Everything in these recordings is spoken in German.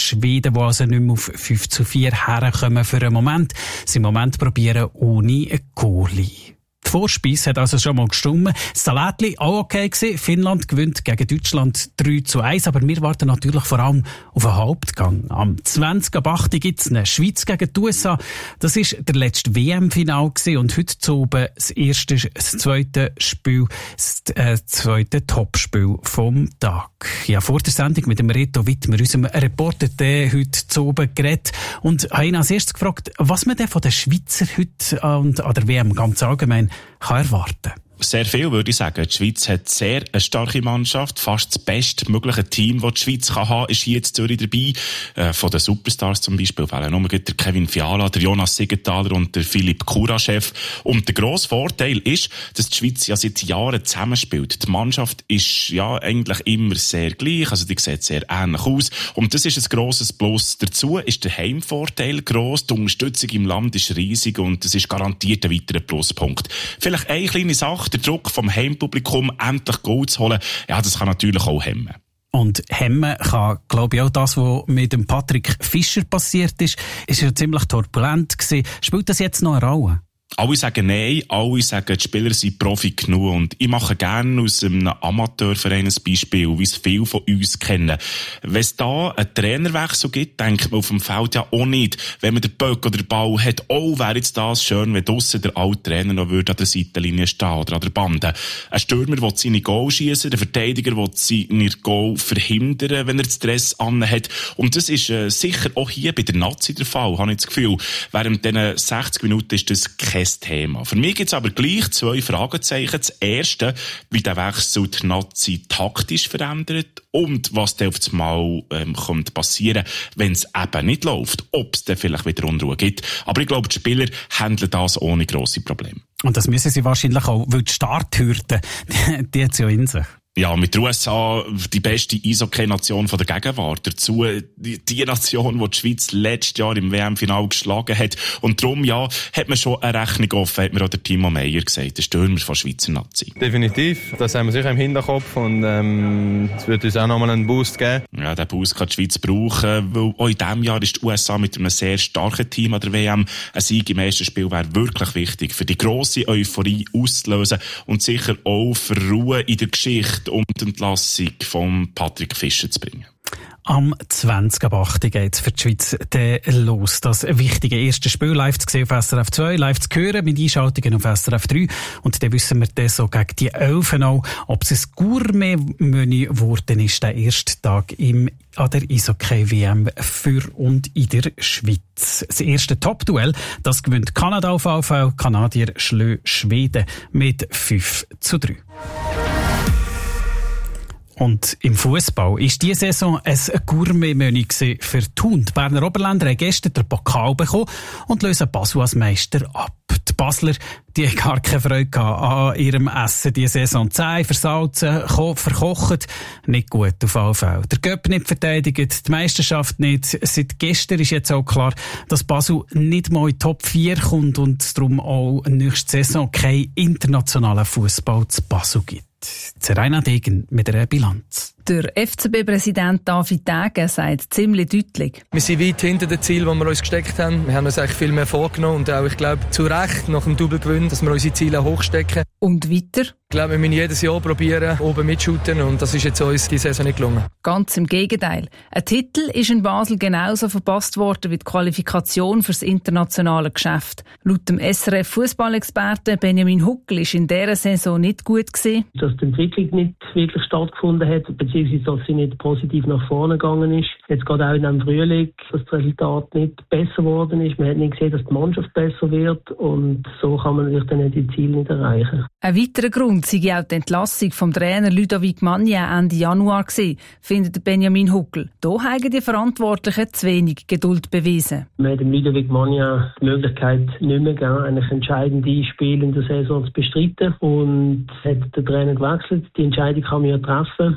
Schweden, die also nicht mehr auf 5-4 herkommen für einen Moment. Sie im Moment probieren ohne Goalie. Die Vorspeise hat also schon mal gestimmt. Das Salätli auch okay gewesen. Finnland gewinnt gegen Deutschland 3-1. Aber wir warten natürlich vor allem auf den Hauptgang. Am 20.08. gibt es eine Schweiz gegen die USA. Das war der letzte WM-Final gewesen. Und heute zu oben das zweite Spiel, das zweite Topspiel vom Tag. Ja, vor der Sendung mit dem Reto Wittmer, unserem Reporter, der heute zu oben geredet. Und habe ihn als erstes gefragt, was man denn von den Schweizer heute und an der WM ganz allgemein kann erwarten. Sehr viel, würde ich sagen. Die Schweiz hat sehr eine starke Mannschaft. Fast das bestmögliche Team, das die Schweiz haben kann, ist hier in Zürich dabei. Von den Superstars zum Beispiel fehlen nur der Kevin Fiala, der Jonas Siegenthaler und der Philipp Kuraschef. Und der grosse Vorteil ist, dass die Schweiz ja seit Jahren zusammenspielt. Die Mannschaft ist ja eigentlich immer sehr gleich, also die sieht sehr ähnlich aus. Und das ist ein grosses Plus. Dazu ist der Heimvorteil gross, die Unterstützung im Land ist riesig und das ist garantiert ein weiterer Pluspunkt. Vielleicht eine kleine Sache, der Druck vom Heimpublikum, endlich Goal zu holen, ja, das kann natürlich auch hemmen. Und hemmen kann, glaube ich, auch das, was mit dem Patrick Fischer passiert ist. Ist ja ziemlich turbulent gewesen. Spielt das jetzt noch eine Rolle? Alle sagen nein, alle sagen, die Spieler sind Profi genug. Und ich mache gerne aus einem Amateurverein ein Beispiel, wie es viele von uns kennen. Wenn es da einen Trainerwechsel gibt, denkt man auf dem Feld ja auch nicht, wenn man den Böck oder den Ball hat, oh, wäre jetzt das schön, wenn draussen der alte Trainer noch würde an der Seitenlinie stehen oder an der Bande. Ein Stürmer will seine Goal schiessen, der Verteidiger will seine Goal verhindern, wenn er Stress anhat. Und das ist sicher auch hier bei der Nazi der Fall, habe ich das Gefühl. Während diesen 60 Minuten ist das kein Thema. Für mich gibt es aber gleich 2 Fragezeichen. Das erste, wie der Wechsel die Nazi taktisch verändert und was dann auf das Mal könnte passieren, wenn es eben nicht läuft. Ob es dann vielleicht wieder Unruhe gibt. Aber ich glaube, die Spieler handeln das ohne grosse Probleme. Und das müssen sie wahrscheinlich auch, weil die Starthürde, die hat es ja in sich. Ja, mit den USA die beste Eishockey-Nation von der Gegenwart. Dazu die Nation, die die Schweiz letztes Jahr im WM-Final geschlagen hat. Und darum, ja, hat man schon eine Rechnung offen, hat mir auch der Timo Meyer gesagt, der Stürmer von Schweizer Nazi. Definitiv, das haben wir sicher im Hinterkopf und es wird uns auch nochmal einen Boost geben. Ja, den Boost kann die Schweiz brauchen, weil auch in diesem Jahr ist die USA mit einem sehr starken Team an der WM. Ein Sieg im ersten Spiel wäre wirklich wichtig, für die grosse Euphorie auszulösen und sicher auch für Ruhe in der Geschichte und die Entlassung von Patrick Fischer zu bringen. Am 20.08. geht es für die Schweiz los. Das wichtige erste Spiel live zu sehen auf SRF 2, live zu hören mit Einschaltungen auf SRF 3. Und dann wissen wir dann so gegen die 11 auch, ob es ein Gourmet-Menü geworden ist, der erste Tag an der Eishockey-WM für und in der Schweiz. Das erste Top-Duell, das gewinnt Kanada auf AV. Kanadier schlagen Schweden mit 5-3. Und im Fußball ist diese Saison ein Gourmet-Menü für Thun. Die Berner Oberländer haben gestern den Pokal bekommen und lösen Basel als Meister ab. Die Basler, die haben gar keine Freude an ihrem Essen diese Saison. Zäh, versalzen, verkocht. Nicht gut auf alle Fälle. Der Göpp nicht verteidigt, die Meisterschaft nicht. Seit gestern ist jetzt auch klar, dass Basel nicht mal in die Top 4 kommt und es darum auch nächste Saison keinen internationalen Fußball zu Basel gibt. Zeraina Degen mit einer Bilanz. Der FCB-Präsident David Degen sagt ziemlich deutlich: Wir sind weit hinter dem Ziel, das wir uns gesteckt haben. Wir haben uns eigentlich viel mehr vorgenommen und auch, ich glaube, zu Recht nach dem Double-Gewinn, dass wir unsere Ziele hochstecken. Und weiter? Ich glaube, wir müssen jedes Jahr probieren, oben mitschuten und das ist jetzt uns diese Saison nicht gelungen. Ganz im Gegenteil. Ein Titel ist in Basel genauso verpasst worden wie die Qualifikation für das internationale Geschäft. Laut dem SRF-Fußballexperten Benjamin Huckel ist in dieser Saison nicht gut gewesen. Dass die Entwicklung nicht wirklich stattgefunden hat, beziehungsweise dass sie nicht positiv nach vorne gegangen ist. Jetzt gerade auch in einem Frühling, dass das Resultat nicht besser geworden ist. Man hat nicht gesehen, dass die Mannschaft besser wird und so kann man natürlich dann die Ziele nicht erreichen. Ein weiterer Grund sei auch die Entlassung vom Trainer Ludovic Magnin Ende Januar gewesen, findet Benjamin Huckel. Da haben die Verantwortlichen zu wenig Geduld bewiesen. Man hat dem Ludovic Magnin die Möglichkeit nicht mehr gegeben, eigentlich entscheidende Spiele in der Saison zu bestreiten und hat den Trainer gewechselt. Die Entscheidung kann man ja treffen, aber wenn man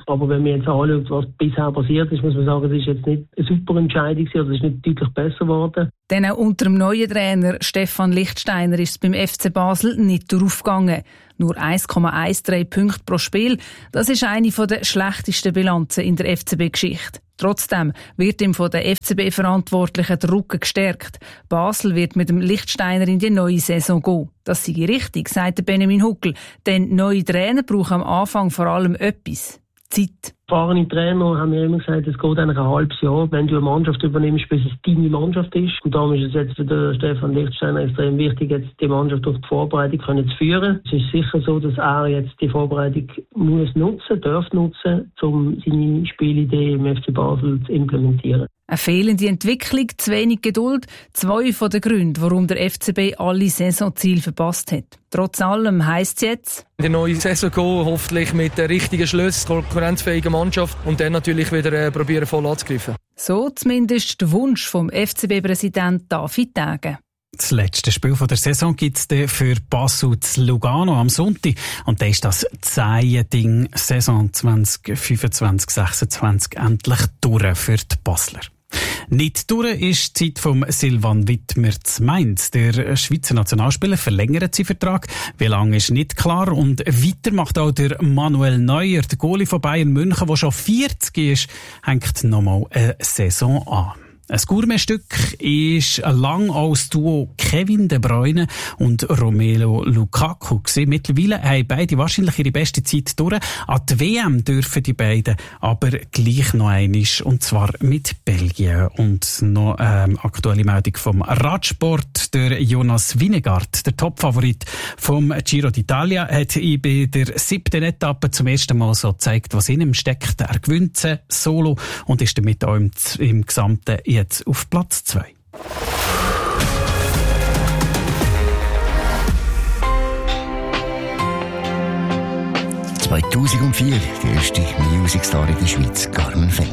man jetzt anschaut, was bisher passiert ist, muss man sagen, das ist jetzt nicht eine super Entscheidung gewesen, oder es ist nicht deutlich besser geworden. Denn auch unter dem neuen Trainer Stefan Lichtsteiner ist es beim FC Basel nicht durchgegangen. Nur 1,13 Punkte pro Spiel. Das ist eine der schlechtesten Bilanzen in der FCB-Geschichte. Trotzdem wird ihm von den FCB-Verantwortlichen der Rücken gestärkt. Basel wird mit dem Lichtsteiner in die neue Saison gehen. Das sei richtig, sagt Benjamin Huckel. Denn neue Trainer brauchen am Anfang vor allem etwas: Zeit. Erfahrene Trainer haben mir immer gesagt, es geht eigentlich ein halbes Jahr, wenn du eine Mannschaft übernimmst, bis es deine Mannschaft ist. Und darum ist es jetzt für den Stefan Lichtsteiner extrem wichtig, jetzt die Mannschaft durch die Vorbereitung zu führen. Es ist sicher so, dass er jetzt die Vorbereitung darf nutzen, um seine Spielidee im FC Basel zu implementieren. Eine fehlende Entwicklung, zu wenig Geduld, 2 von den Gründen, warum der FCB alle Saisonziele verpasst hat. Trotz allem heisst es jetzt: in die neue Saison gehen, hoffentlich mit den richtigen Schlüssen, konkurrenzfähigen Mannschaft und dann natürlich wieder probieren, voll anzugreifen. So zumindest der Wunsch vom FCB-Präsident David Degen. Das letzte Spiel der Saison gibt es für Basel zu Lugano am Sonntag. Und dann ist das Ding Saison 2025-26 endlich durch für die Basler. Nicht durch ist die Zeit von Silvan Wittmer zu Mainz. Der Schweizer Nationalspieler verlängert seinen Vertrag. Wie lange ist nicht klar. Und weiter macht auch der Manuel Neuer, der Goalie von Bayern München, der schon 40 ist, hängt nochmal eine Saison an. Ein Gourmetstück ist lang als Duo Kevin De Bruyne und Romelu Lukaku gewesen. Mittlerweile haben beide wahrscheinlich ihre beste Zeit durch. An die WM dürfen die beiden aber gleich noch einmal, und zwar mit Belgien. Und noch aktuelle Meldung vom Radsport. Der Jonas Vingegaard, der Topfavorit vom Giro d'Italia, hat bei der 7. Etappe zum ersten Mal so gezeigt, was in ihm steckt. Er gewinnt sie solo und ist damit auch im Gesamten jetzt auf Platz 2. (2004) die erste Musicstar in der Schweiz, Carmen Feng.